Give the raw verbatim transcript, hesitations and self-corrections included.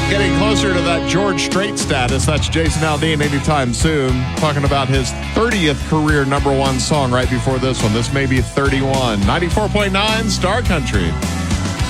Getting closer to that George Strait status. That's Jason Aldean anytime soon. Talking about his thirtieth career number one song right before this one. This may be thirty-one. ninety-four point nine Star Country.